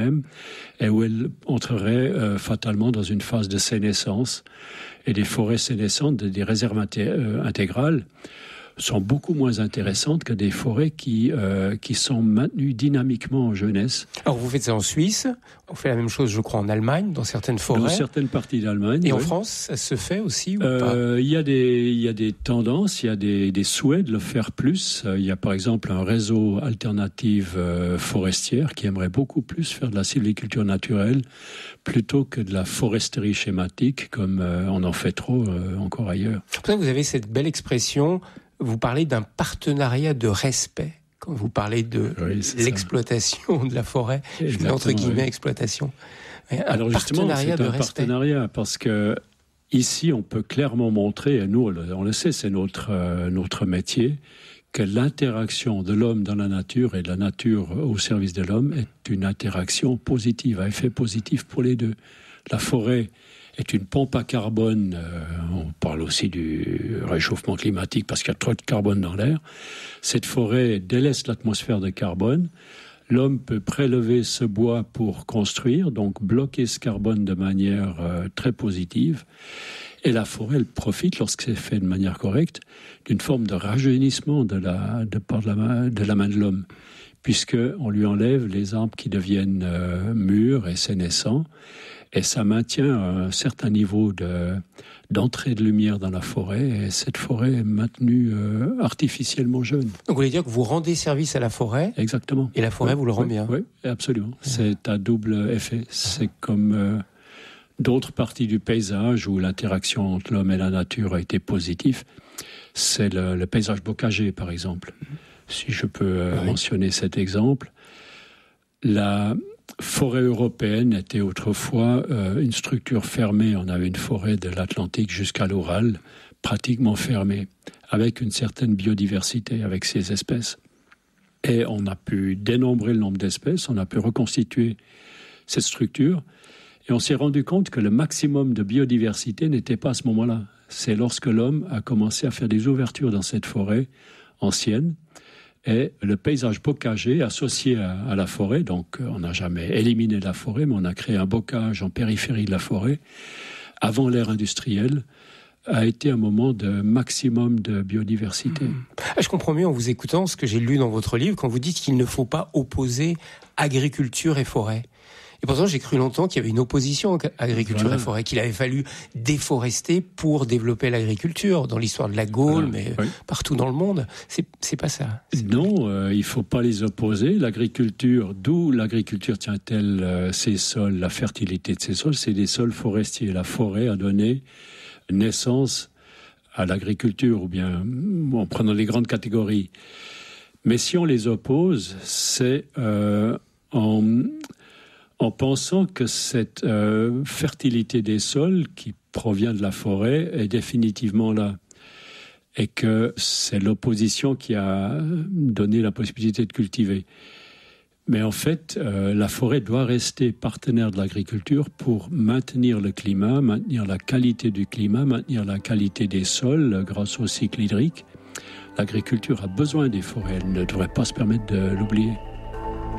et où elle entrerait fatalement dans une phase de sénescence. Et des forêts sénescentes, des réserves intégrales, sont beaucoup moins intéressantes que des forêts qui sont maintenues dynamiquement en jeunesse. Alors vous faites ça en Suisse, on fait la même chose je crois en Allemagne, dans certaines forêts. Dans certaines parties d'Allemagne. Et oui. en France, ça se fait aussi ou pas ? Il y a des tendances, il y a des souhaits de le faire plus. Il y a par exemple un réseau alternative forestière qui aimerait beaucoup plus faire de la sylviculture naturelle plutôt que de la foresterie schématique comme on en fait trop encore ailleurs. C'est pour ça que vous avez cette belle expression, vous parlez d'un partenariat de respect. Quand vous parlez de l'exploitation de la forêt, je mets entre guillemets exploitation. Alors justement, c'est un partenariat parce que ici, on peut clairement montrer, et nous, on le sait, c'est notre métier, que l'interaction de l'homme dans la nature et de la nature au service de l'homme est une interaction positive, à effet positif pour les deux. La forêt est une pompe à carbone. On parle aussi du réchauffement climatique parce qu'il y a trop de carbone dans l'air. Cette forêt délaisse l'atmosphère de carbone. L'homme peut prélever ce bois pour construire, donc bloquer ce carbone de manière très positive. Et la forêt, elle profite, lorsque c'est fait de manière correcte, d'une forme de rajeunissement de la main de l'homme, puisqu'on lui enlève les arbres qui deviennent mûrs et sénescents. Et ça maintient un certain niveau d'entrée de lumière dans la forêt. Et cette forêt est maintenue artificiellement jeune. Donc vous voulez dire que vous rendez service à la forêt ? Exactement. Et la forêt vous le rend bien ? Oui, absolument. C'est à double effet. C'est comme d'autres parties du paysage où l'interaction entre l'homme et la nature a été positive. C'est le paysage bocager, par exemple. Si je peux mentionner cet exemple. La forêt européenne était autrefois une structure fermée. On avait une forêt de l'Atlantique jusqu'à l'Oural, pratiquement fermée, avec une certaine biodiversité, avec ces espèces. Et on a pu dénombrer le nombre d'espèces, on a pu reconstituer cette structure, et on s'est rendu compte que le maximum de biodiversité n'était pas à ce moment-là. C'est lorsque l'homme a commencé à faire des ouvertures dans cette forêt ancienne, et le paysage bocager associé à la forêt, donc on n'a jamais éliminé la forêt, mais on a créé un bocage en périphérie de la forêt, avant l'ère industrielle, a été un moment de maximum de biodiversité. Je comprends mieux en vous écoutant ce que j'ai lu dans votre livre, quand vous dites qu'il ne faut pas opposer agriculture et forêt. Et pourtant, j'ai cru longtemps qu'il y avait une opposition entre agriculture et forêt, qu'il avait fallu déforester pour développer l'agriculture, dans l'histoire de la Gaule, mais partout dans le monde. C'est pas ça. Non, il faut pas les opposer. L'agriculture, d'où l'agriculture tient-elle ses sols, la fertilité de ces sols, c'est des sols forestiers. La forêt a donné naissance à l'agriculture, ou bien en prenant les grandes catégories. Mais si on les oppose, c'est en pensant que cette fertilité des sols qui provient de la forêt est définitivement là. Et que c'est l'opposition qui a donné la possibilité de cultiver. Mais en fait, la forêt doit rester partenaire de l'agriculture pour maintenir le climat, maintenir la qualité du climat, maintenir la qualité des sols grâce au cycle hydrique. L'agriculture a besoin des forêts, elle ne devrait pas se permettre de l'oublier.